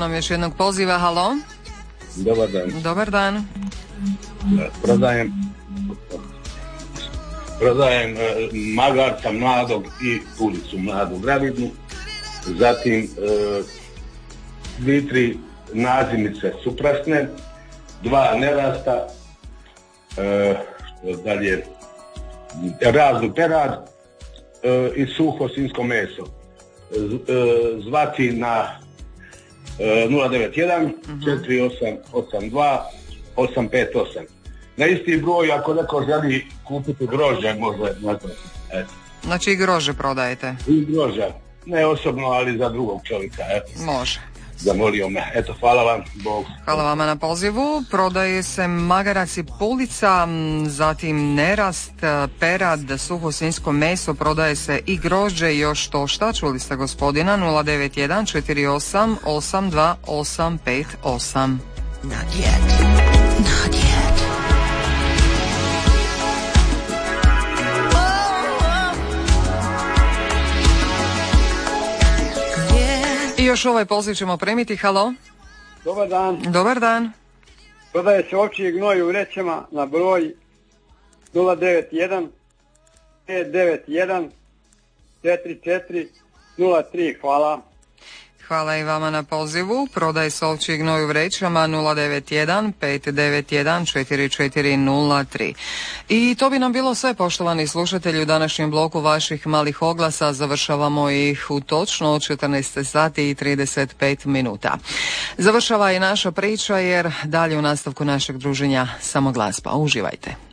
nam još jednog poziva. Halo? Dobar dan. Dobar dan. Prodajem magarca mladog i pulicu mladu gravidnu. Zatim 2-3 nazimice suprasne, 2 nerasta, dalje raznu perad i suho svinjsko meso. Zvati na 091 4882 858. Na isti broj, ako neko želi kupiti grožđe, može nazvati. Znači i grožđe prodajete? I grožđe. Ne osobno, ali za drugog čovjeka. Može. Zamolio me. Eto, hvala vam. Bog. Hvala vama na pozivu. Prodaje se magarac i pulica, zatim nerast, perad, suho svinjsko meso, prodaje se i grožđe i još to šta. Čuli ste gospodina 091 48 82 858. Not yet. Not yet. I još ovaj poziv ćemo premiti. Halo? Dobar dan. Dobar dan. Prodaje se ovčji gnoj u vrećama na broj 091 591 4403. Hvala. Hvala i vama na pozivu. Prodaje se ovčji gnoj u vrećama 091 591 4403. I to bi nam bilo sve, poštovani slušatelji, u današnjem bloku vaših malih oglasa. Završavamo ih u točno 14 sati i 35 minuta. Završava i naša priča, jer dalje u nastavku našeg druženja samo glazba. Uživajte.